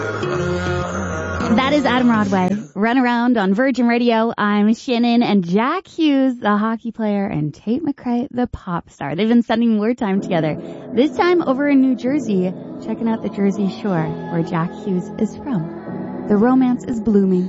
That is Adam Rodway. Run Around on Virgin Radio. I'm Shannon, and Jack Hughes, the hockey player, and Tate McRae, the pop star. They've been spending more time together. This time over in New Jersey, checking out the Jersey Shore, where Jack Hughes is from. The romance is blooming.